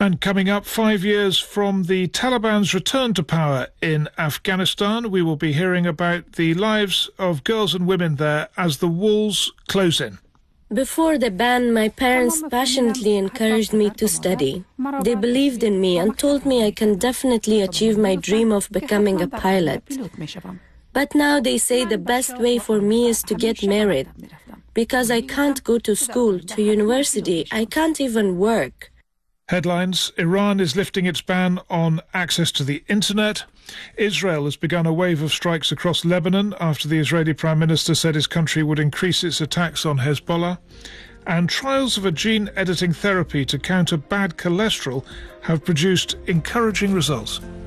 And coming up, 5 years from the Taliban's return to power in Afghanistan, we will be hearing about the lives of girls and women there as the walls close in. Before the ban, my parents passionately encouraged me to study. They believed in me and told me I can definitely achieve my dream of becoming a pilot. But now they say the best way for me is to get married. Because I can't go to school, to university, I can't even work. Headlines: Iran is lifting its ban on access to the internet. Israel has begun a wave of strikes across Lebanon after the Israeli Prime Minister said his country would increase its attacks on Hezbollah. And trials of a gene-editing therapy to counter bad cholesterol have produced encouraging results.